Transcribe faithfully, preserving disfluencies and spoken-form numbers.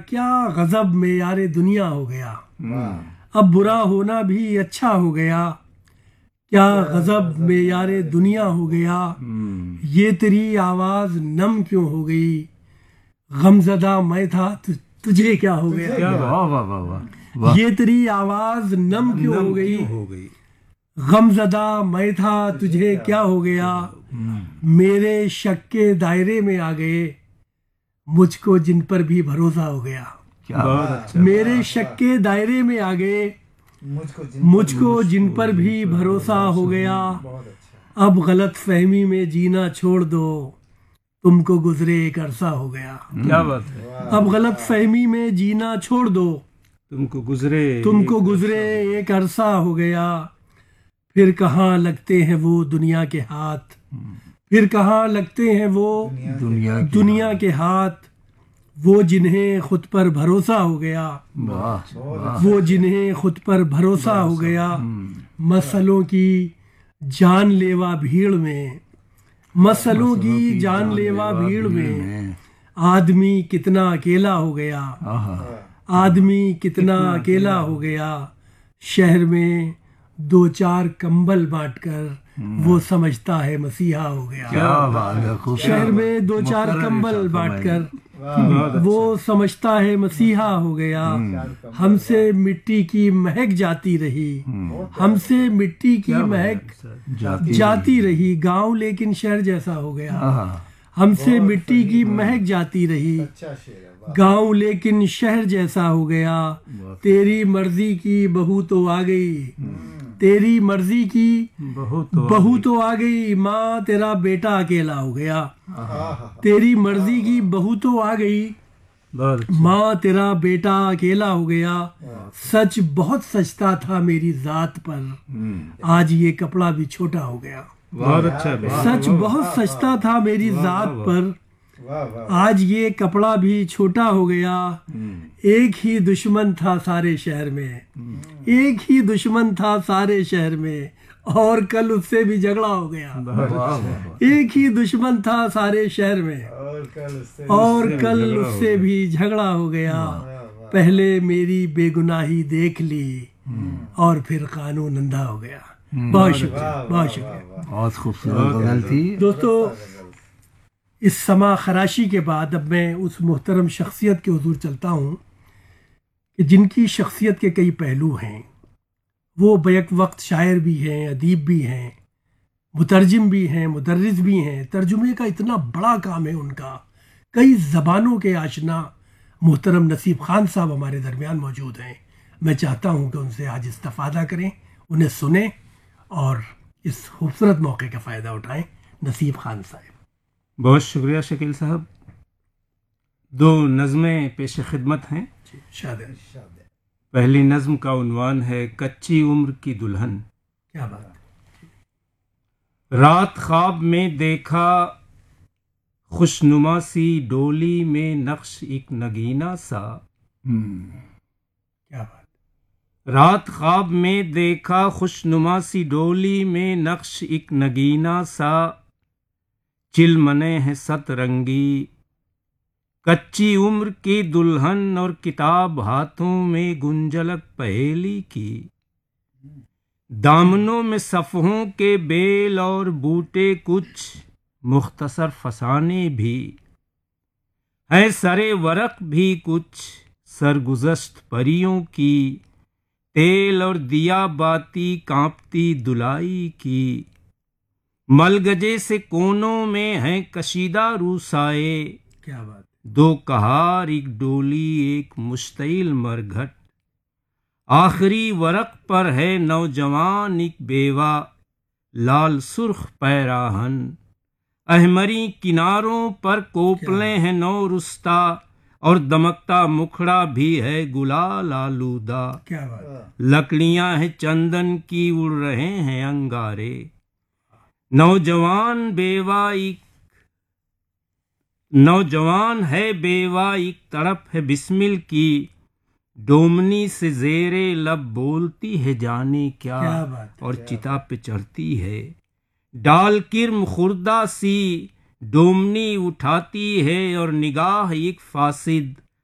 क्या गजब में यारे दुनिया हो गया, अब बुरा होना भी अच्छा हो गया। क्या गजब में यारे दुनिया हो गया, ये तेरी आवाज नम क्यों हो गई। गमजदा मैं था तु, तुझे क्या हो गया। क्या वाह वाह वाह वाह। ये तेरी आवाज नम क्यों नम हो गई, क्यों हो गई। गमजदा मैं था तुझे क्या हो गया। मेरे शक के दायरे में आ गए, मुझको जिन पर भी भरोसा हो गया। क्या बहुत अच्छा। मेरे शक के दायरे में आ गए, मुझको जिन पर भी भरोसा हो गया। अब गलत फहमी में जीना छोड़ दो, तुमको गुजरे एक अरसा हो गया। क्या बात है। अब गलत फहमी में जीना छोड़ दो, तुमको गुजरे तुमको गुजरे एक अरसा हो गया। फिर कहाँ लगते हैं वो दुनिया के हाथ, फिर कहाँ लगते हैं वो दुनिया की दुनिया के हाथ। वो जिन्हें खुद पर भरोसा हो गया, वाह वाह। वो जिन्हें खुद पर भरोसा हो गया। मसलों की जानलेवा भीड़ में, मसलों की जानलेवा भीड़ में आदमी कितना अकेला हो गया। आदमी कितना अकेला हो गया। शहर में दो चार कंबल बांटकर वो समझता है मसीहा हो गया। क्या बात है। शहर में दो चार कंबल बांटकर वो समझता है मसीहा हो गया। हमसे मिट्टी की महक जाती रही, हमसे मिट्टी की महक जाती, जाती रही। गांव लेकिन शहर जैसा हो गया। हमसे मिट्टी की महक जाती रही, गांव लेकिन शहर जैसा हो गया। तेरी मर्जी की बहू तो आ गई, तेरी मर्जी की बहू तो आ गई। माँ तेरा बेटा अकेला हो गया। तेरी मर्जी की बहू तो आ गई, माँ तेरा बेटा अकेला हो गया। सच बहुत सचता था मेरी जात पर, आज ये कपड़ा भी छोटा हो गया। बहुत अच्छा। सच बहुत सचता था मेरी जात पर, आज ये कपड़ा भी छोटा हो गया। एक ही दुश्मन था सारे शहर में, एक ही दुश्मन था सारे शहर में, और कल उससे भी झगड़ा हो गया। एक ही दुश्मन था सारे शहर में, और कल उससे भी झगड़ा हो गया। पहले मेरी बेगुनाही देख ली, और फिर कानून अंधा हो गया। बहुत शुक्रिया, बहुत शुक्रिया। बहुत खूबसूरत गजल थी दोस्तों। इस समा खराशी के बाद अब मैं उस मुहतरम शख्सियत के हुजूर चलता हूँ कि जिनकी शख्सियत के कई पहलू हैं। वो बैक वक्त शायर भी हैं, अदीब भी हैं, मुतरजिम भी हैं, मुदर्रिस भी हैं। तर्जुमे का इतना बड़ा काम है उनका। कई ज़बानों के आशना मुहतरम नसीब खान साहब हमारे दरमियान मौजूद हैं। मैं चाहता हूँ कि उनसे आज इस्तिफ़ादा करें, उन्हें सुने और इस खूबसूरत मौके का फ़ायदा उठाएं। नसीब खान साहब। बहुत शुक्रिया शकील साहब। दो नज़में पेश खिदमत हैं। पहली नज़्म का उन्वान है कच्ची उम्र की दुल्हन। क्या बात। रात ख्वाब में देखा खुशनुमा सी डोली में नक्श एक नगीना सा। क्या बात। रात ख्वाब में देखा खुशनुमा सी डोली में नक्श एक नगीना सा। चिलमने हैं सतरंगी कच्ची उम्र की दुल्हन, और किताब हाथों में गुंजलक पहेली की। दामनों में सफ़हों के बेल और बूटे, कुछ मुख्तसर फसाने भी है। सरे वरक भी कुछ सरगुज़श्त परियों की। तेल और दिया बाती कांपती दुलाई की। मलगजे से कोनों में है कशीदा रूसाए। क्या बात। दो कहार एक डोली एक मुश्तइल मरघट। आखिरी वरक पर है नौजवान एक बेवा, लाल सुर्ख पैराहन। अहमरी किनारों पर कोपले हैं नौ रुस्ता, और दमकता मुखड़ा भी है गुलाल आलूदा। क्या बात। लकड़ियां हैं चंदन की उड़ रहे हैं अंगारे। नौजवान बेवा एक नौजवान है बेवा एक तड़प है बिस्मिल की। डोमनी से जेरे लब बोलती है जाने क्या, क्या बात। और चिता पे चढ़ती है। डाल किर्म खुर्दा सी डोमनी उठाती है, और निगाह एक फासिद